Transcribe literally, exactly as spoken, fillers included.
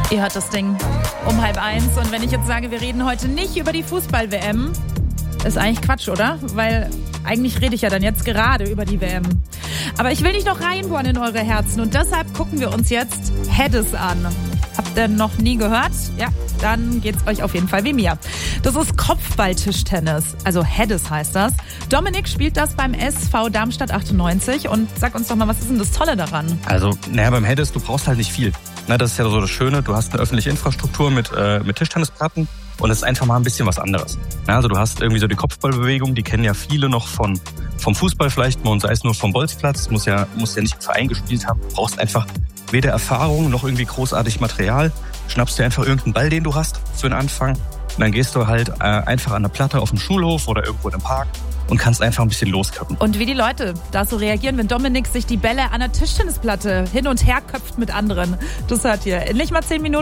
Ihr hört das Ding um halb eins. Und wenn ich jetzt sage, wir reden heute nicht über die Fußball-W M, ist eigentlich Quatsch, oder? Weil eigentlich rede ich ja dann jetzt gerade über die W M. Aber ich will nicht noch reinbohren in eure Herzen. Und deshalb gucken wir uns jetzt Hedis an. Habt ihr noch nie gehört? Ja, dann geht's euch auf jeden Fall wie mir. Das ist Kopfballtischtennis. Also Hedis heißt das. Dominik spielt das beim S V Darmstadt achtundneunzig. Und sag uns doch mal, was ist denn das Tolle daran? Also, naja, beim Hedis, du brauchst halt nicht viel. Na, das ist ja so das Schöne. Du hast eine öffentliche Infrastruktur mit, äh, mit Tischtennisplatten. Und es ist einfach mal ein bisschen was anderes. Ja, also du hast irgendwie so die Kopfballbewegung, die kennen ja viele noch von vom Fußball vielleicht mal und sei es nur vom Bolzplatz. Muss ja, muss ja nicht im Verein gespielt haben. Du brauchst einfach weder Erfahrung noch irgendwie großartig Material. Schnappst dir einfach irgendeinen Ball, den du hast für den Anfang. Und dann gehst du halt äh, einfach an der Platte auf dem Schulhof oder irgendwo im Park und kannst einfach ein bisschen loskappen. Und wie die Leute da so reagieren, wenn Dominik sich die Bälle an der Tischtennisplatte hin und her köpft mit anderen. Das hört ihr in nicht mal zehn Minuten.